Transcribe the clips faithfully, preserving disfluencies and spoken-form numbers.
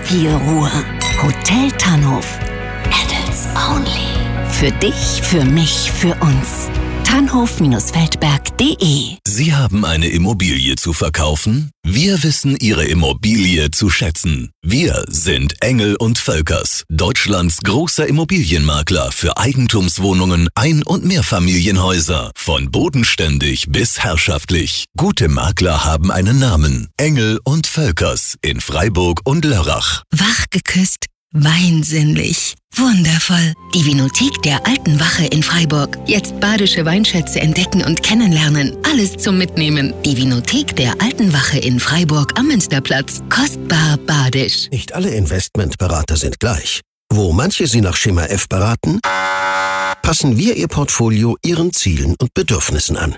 viel Ruhe. Hotel Tannhof. Adults only. Für dich, für mich, für uns. tannhof Feldberg punkt de. Sie haben eine Immobilie zu verkaufen? Wir wissen Ihre Immobilie zu schätzen. Wir sind Engel und Völkers, Deutschlands großer Immobilienmakler für Eigentumswohnungen, Ein- und Mehrfamilienhäuser. Von bodenständig bis herrschaftlich. Gute Makler haben einen Namen. Engel und Völkers in Freiburg und Lörrach. Wach geküsst, weinsinnlich. Wundervoll. Die Vinothek der Alten Wache in Freiburg. Jetzt badische Weinschätze entdecken und kennenlernen. Alles zum Mitnehmen. Die Vinothek der Alten Wache in Freiburg am Münsterplatz. Kostbar badisch. Nicht alle Investmentberater sind gleich. Wo manche Sie nach Schema F beraten, passen wir Ihr Portfolio Ihren Zielen und Bedürfnissen an.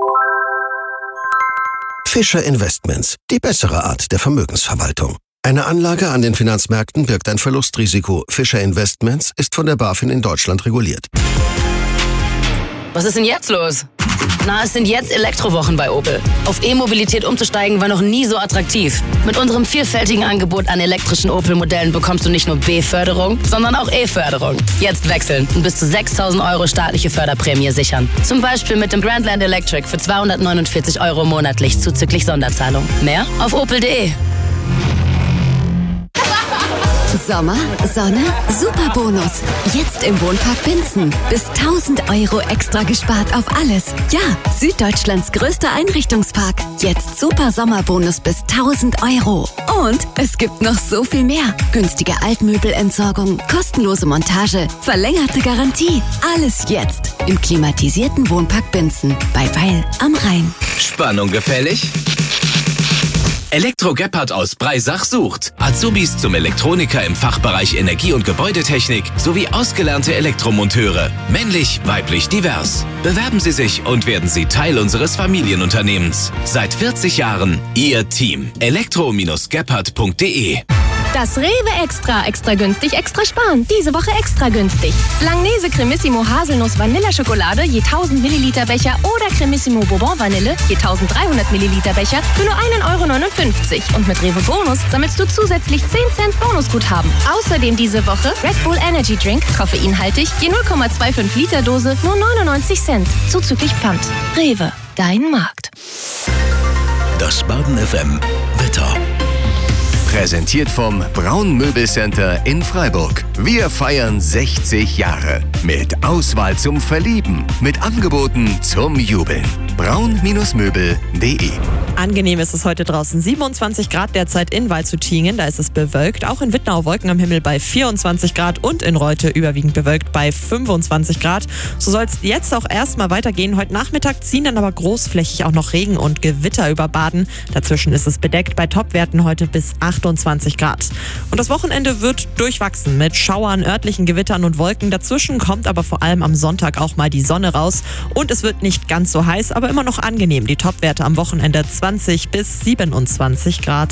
Fischer Investments, die bessere Art der Vermögensverwaltung. Eine Anlage an den Finanzmärkten birgt ein Verlustrisiko. Fischer Investments ist von der BaFin in Deutschland reguliert. Was ist denn jetzt los? Na, es sind jetzt Elektrowochen bei Opel. Auf E-Mobilität umzusteigen war noch nie so attraktiv. Mit unserem vielfältigen Angebot an elektrischen Opel-Modellen bekommst du nicht nur B-Förderung, sondern auch E-Förderung. Jetzt wechseln und bis zu sechstausend Euro staatliche Förderprämie sichern. Zum Beispiel mit dem Grandland Electric für zweihundertneunundvierzig Euro monatlich zuzüglich Sonderzahlung. Mehr auf opel punkt de. Sommer, Sonne, super Bonus. Jetzt im Wohnpark Binzen. Bis tausend Euro extra gespart auf alles. Ja, Süddeutschlands größter Einrichtungspark. Jetzt super Sommerbonus bis tausend Euro. Und es gibt noch so viel mehr. Günstige Altmöbelentsorgung, kostenlose Montage, verlängerte Garantie. Alles jetzt im klimatisierten Wohnpark Binzen bei Weil am Rhein. Spannung gefällig? Elektro Gebhardt aus Breisach sucht Azubis zum Elektroniker im Fachbereich Energie- und Gebäudetechnik sowie ausgelernte Elektromonteure. Männlich, weiblich, divers. Bewerben Sie sich und werden Sie Teil unseres Familienunternehmens. Seit vierzig Jahren Ihr Team. elektro Gebhardt punkt de. Das Rewe Extra, extra günstig, extra sparen. Diese Woche extra günstig. Langnese Cremissimo Haselnuss Vanilleschokolade je tausend Milliliter Becher oder Cremissimo Bourbon Vanille je eintausenddreihundert Milliliter Becher für nur ein Euro neunundfünfzig. Und mit Rewe Bonus sammelst du zusätzlich zehn Cent Bonusguthaben. Außerdem diese Woche Red Bull Energy Drink, koffeinhaltig, je null Komma fünfundzwanzig Liter Dose, nur neunundneunzig Cent. Zuzüglich Pfand. Rewe, dein Markt. Das Baden F M Wetter. Präsentiert vom Braun Möbelcenter in Freiburg. Wir feiern sechzig Jahre. Mit Auswahl zum Verlieben. Mit Angeboten zum Jubeln. braun Möbel punkt de. Angenehm ist es heute draußen. siebenundzwanzig Grad derzeit in Waldshutingen. Da ist es bewölkt. Auch in Wittnau Wolken am Himmel bei vierundzwanzig Grad und in Reute überwiegend bewölkt bei fünfundzwanzig Grad. So soll es jetzt auch erstmal weitergehen. Heute Nachmittag ziehen dann aber großflächig auch noch Regen und Gewitter über Baden. Dazwischen ist es bedeckt bei Topwerten heute bis achtundzwanzig Grad. Und das Wochenende wird durchwachsen mit Schauern, örtlichen Gewittern und Wolken. Dazwischen kommt aber vor allem am Sonntag auch mal die Sonne raus. Und es wird nicht ganz so heiß, aber immer noch angenehm. Die Topwerte am Wochenende zwanzig bis siebenundzwanzig Grad.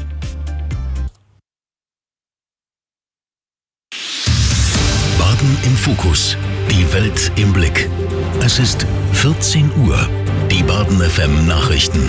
Baden im Fokus. Die Welt im Blick. Es ist vierzehn Uhr. Die Baden F M Nachrichten.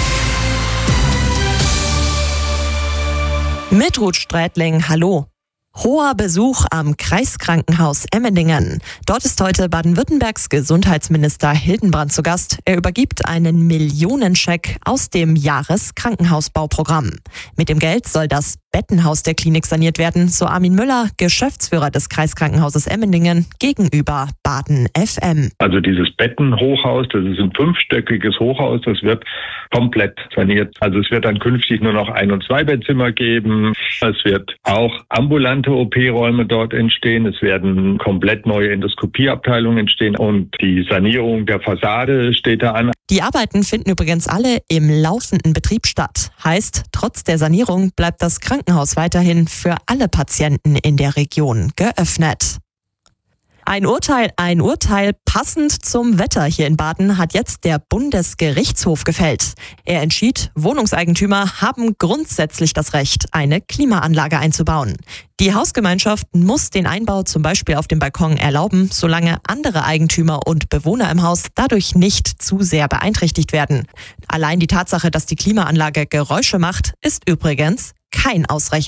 Mit Ruth Strätling, hallo. Hoher Besuch am Kreiskrankenhaus Emmendingen. Dort ist heute Baden-Württembergs Gesundheitsminister Hildenbrand zu Gast. Er übergibt einen Millionenscheck aus dem Jahreskrankenhausbauprogramm. Mit dem Geld soll das Bettenhaus der Klinik saniert werden, so Armin Müller, Geschäftsführer des Kreiskrankenhauses Emmendingen, gegenüber Baden F M. Also dieses Bettenhochhaus, das ist ein fünfstöckiges Hochhaus, das wird komplett saniert. Also es wird dann künftig nur noch Ein- und Zwei-Bettzimmer geben. Es wird auch ambulante O P-Räume dort entstehen. Es werden komplett neue Endoskopieabteilungen entstehen und die Sanierung der Fassade steht da an. Die Arbeiten finden übrigens alle im laufenden Betrieb statt. Heißt, trotz der Sanierung bleibt das Krankenhaus weiterhin für alle Patienten in der Region geöffnet. Ein Urteil, ein Urteil passend zum Wetter hier in Baden hat jetzt der Bundesgerichtshof gefällt. Er entschied, Wohnungseigentümer haben grundsätzlich das Recht, eine Klimaanlage einzubauen. Die Hausgemeinschaft muss den Einbau zum Beispiel auf dem Balkon erlauben, solange andere Eigentümer und Bewohner im Haus dadurch nicht zu sehr beeinträchtigt werden. Allein die Tatsache, dass die Klimaanlage Geräusche macht, ist übrigens kein Ausreichend